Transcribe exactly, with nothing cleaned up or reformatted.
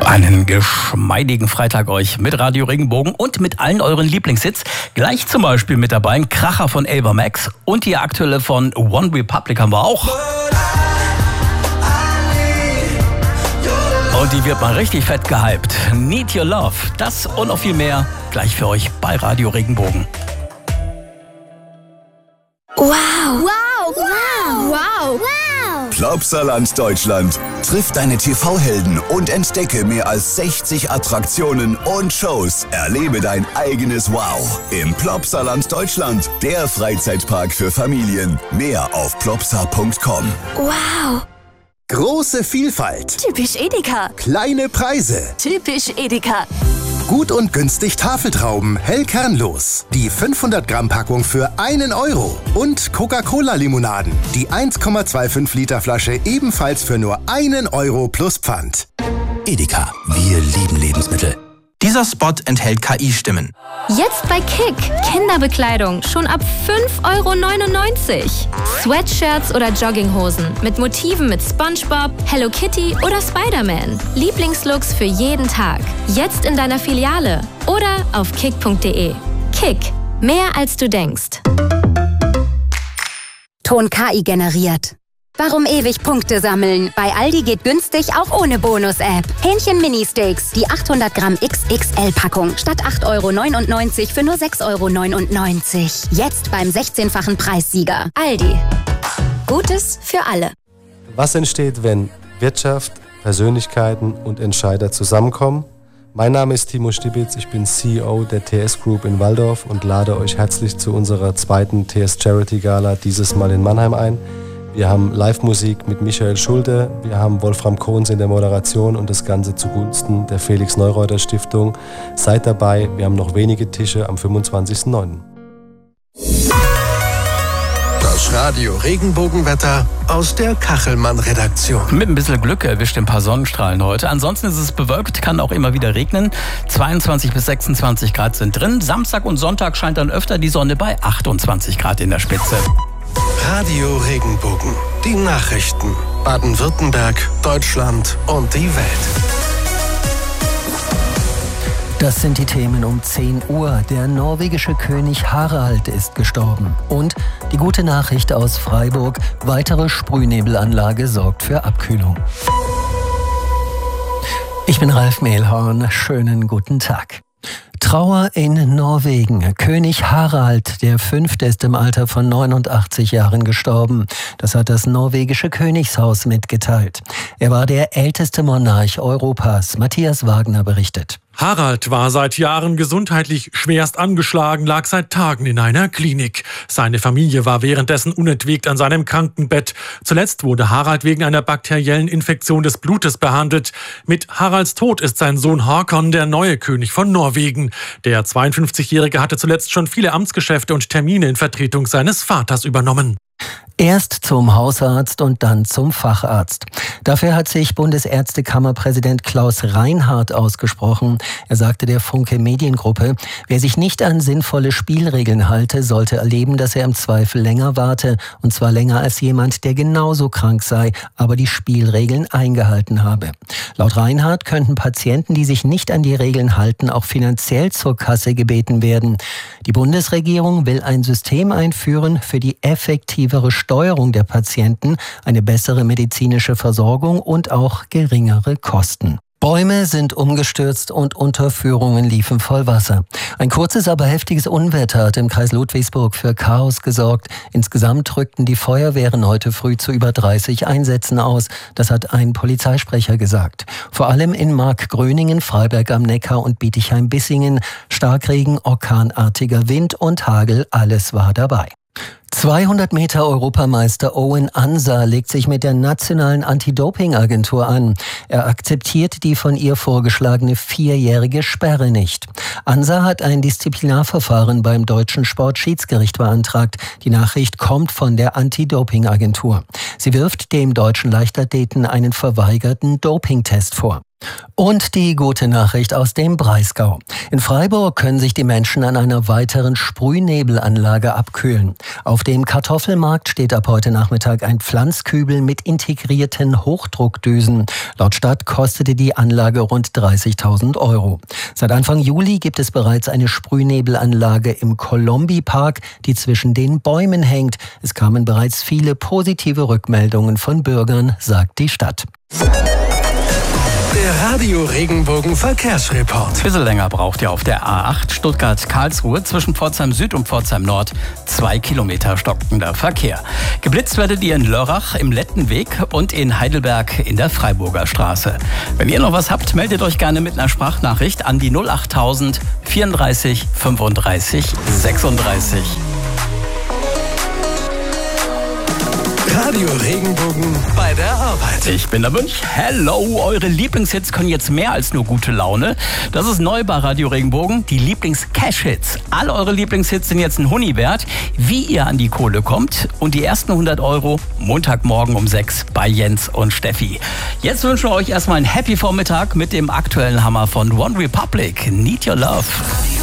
Einen geschmeidigen Freitag euch mit Radio Regenbogen und mit allen euren Lieblingshits. Gleich zum Beispiel mit dabei ein Kracher von Ava Max und die aktuelle von One Republic haben wir auch. Und die wird mal richtig fett gehypt. Need Your Love. Das und noch viel mehr gleich für euch bei Radio Regenbogen. Wow. Wow. Wow. Wow. Wow. Plopsaland Deutschland. Triff deine T V-Helden und entdecke mehr als sechzig Attraktionen und Shows. Erlebe dein eigenes Wow im Plopsaland Deutschland. Der Freizeitpark für Familien. Mehr auf plopsa punkt com. Wow. Große Vielfalt. Typisch Edeka. Kleine Preise. Typisch Edeka. Gut und günstig Tafeltrauben, hell kernlos. Die fünfhundert Gramm Packung für einen Euro. Und Coca-Cola-Limonaden. Die eins Komma fünfundzwanzig Liter Flasche ebenfalls für nur einen Euro plus Pfand. Edeka, wir lieben Lebensmittel. Dieser Spot enthält K I-Stimmen. Jetzt bei Kick. Kinderbekleidung schon ab fünf Euro neunundneunzig. Sweatshirts oder Jogginghosen mit Motiven mit SpongeBob, Hello Kitty oder Spider-Man. Lieblingslooks für jeden Tag. Jetzt in deiner Filiale oder auf kick punkt de. Kick. Mehr als du denkst. Ton K I generiert. Warum ewig Punkte sammeln? Bei Aldi geht günstig auch ohne Bonus-App. Hähnchen Mini-Steaks, die achthundert Gramm X X L-Packung statt acht Euro neunundneunzig für nur sechs Euro neunundneunzig. Jetzt beim sechzehnfachen Preissieger. Aldi. Gutes für alle. Was entsteht, wenn Wirtschaft, Persönlichkeiten und Entscheider zusammenkommen? Mein Name ist Timo Stibitz, ich bin C E O der T S Group in Walldorf und lade euch herzlich zu unserer zweiten T S Charity Gala, dieses Mal in Mannheim, ein. Wir haben Live-Musik mit Michael Schulte, wir haben Wolfram Kohns in der Moderation und das Ganze zugunsten der Felix-Neureuter-Stiftung. Seid dabei, wir haben noch wenige Tische am fünfundzwanzigsten neunten Das Radio Regenbogenwetter aus der Kachelmann-Redaktion. Mit ein bisschen Glück erwischt ein paar Sonnenstrahlen heute. Ansonsten ist es bewölkt, kann auch immer wieder regnen. zweiundzwanzig bis sechsundzwanzig Grad sind drin. Samstag und Sonntag scheint dann öfter die Sonne bei achtundzwanzig Grad in der Spitze. Radio Regenbogen. Die Nachrichten. Baden-Württemberg, Deutschland und die Welt. Das sind die Themen um zehn Uhr. Der norwegische König Harald ist gestorben. Und die gute Nachricht aus Freiburg. Weitere Sprühnebelanlage sorgt für Abkühlung. Ich bin Ralf Mehlhorn. Schönen guten Tag. Trauer in Norwegen. König Harald der Fünfte ist im Alter von neunundachtzig Jahren gestorben. Das hat das norwegische Königshaus mitgeteilt. Er war der älteste Monarch Europas. Matthias Wagner berichtet. Harald war seit Jahren gesundheitlich schwerst angeschlagen, lag seit Tagen in einer Klinik. Seine Familie war währenddessen unentwegt an seinem Krankenbett. Zuletzt wurde Harald wegen einer bakteriellen Infektion des Blutes behandelt. Mit Haralds Tod ist sein Sohn Håkon der neue König von Norwegen. Der zweiundfünfzigjährige hatte zuletzt schon viele Amtsgeschäfte und Termine in Vertretung seines Vaters übernommen. Erst zum Hausarzt und dann zum Facharzt. Dafür hat sich Bundesärztekammerpräsident Klaus Reinhardt ausgesprochen. Er sagte der Funke Mediengruppe, wer sich nicht an sinnvolle Spielregeln halte, sollte erleben, dass er im Zweifel länger warte. Und zwar länger als jemand, der genauso krank sei, aber die Spielregeln eingehalten habe. Laut Reinhardt könnten Patienten, die sich nicht an die Regeln halten, auch finanziell zur Kasse gebeten werden. Die Bundesregierung will ein System einführen für die effektivere Steuerung der Patienten, eine bessere medizinische Versorgung und auch geringere Kosten. Bäume sind umgestürzt und Unterführungen liefen voll Wasser. Ein kurzes, aber heftiges Unwetter hat im Kreis Ludwigsburg für Chaos gesorgt. Insgesamt rückten die Feuerwehren heute früh zu über dreißig Einsätzen aus. Das hat ein Polizeisprecher gesagt. Vor allem in Markgröningen, Freiberg am Neckar und Bietigheim-Bissingen. Starkregen, orkanartiger Wind und Hagel, alles war dabei. zweihundert Meter Europameister Owen Ansa legt sich mit der nationalen Anti-Doping-Agentur an. Er akzeptiert die von ihr vorgeschlagene vierjährige Sperre nicht. Ansa hat ein Disziplinarverfahren beim deutschen Sportschiedsgericht beantragt. Die Nachricht kommt von der Anti-Doping-Agentur. Sie wirft dem deutschen Leichtathleten einen verweigerten Dopingtest vor. Und die gute Nachricht aus dem Breisgau. In Freiburg können sich die Menschen an einer weiteren Sprühnebelanlage abkühlen. Auf Auf dem Kartoffelmarkt steht ab heute Nachmittag ein Pflanzkübel mit integrierten Hochdruckdüsen. Laut Stadt kostete die Anlage rund dreißigtausend Euro. Seit Anfang Juli gibt es bereits eine Sprühnebelanlage im Kolombi-Park, die zwischen den Bäumen hängt. Es kamen bereits viele positive Rückmeldungen von Bürgern, sagt die Stadt. Der Radio Regenbogen Verkehrsreport. Ein bisschen länger braucht ihr auf der A acht Stuttgart-Karlsruhe zwischen Pforzheim Süd und Pforzheim Nord. Zwei Kilometer stockender Verkehr. Geblitzt werdet ihr in Lörrach im Lettenweg und in Heidelberg in der Freiburger Straße. Wenn ihr noch was habt, meldet euch gerne mit einer Sprachnachricht an die null achttausend vierunddreißig fünfunddreißig sechsunddreißig. Radio Regenbogen bei der Arbeit. Ich bin der Münch. Hello, eure Lieblingshits können jetzt mehr als nur gute Laune. Das ist neu bei Radio Regenbogen, die Lieblings-Cash-Hits. Alle eure Lieblingshits sind jetzt ein Huni wert. Wie ihr an die Kohle kommt und die ersten hundert Euro Montagmorgen um sechs bei Jens und Steffi. Jetzt wünschen wir euch erstmal einen Happy Vormittag mit dem aktuellen Hammer von One Republic. Need Your Love.